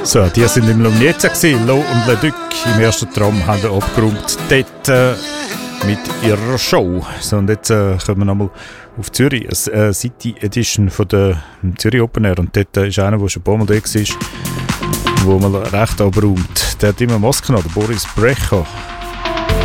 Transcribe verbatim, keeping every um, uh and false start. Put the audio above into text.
So, die sind im Lumnieza gewesen, Low und Le Duc im ersten Tram haben abgeräumt, dort äh, mit ihrer Show. So, und jetzt äh, kommen wir nochmal auf Zürich, eine äh, City Edition von der Zürich Open Air, und dort äh, ist einer, der schon ein paar Mal da war, der mal recht abräumt. Der hat immer Masken an, der Boris Brecher.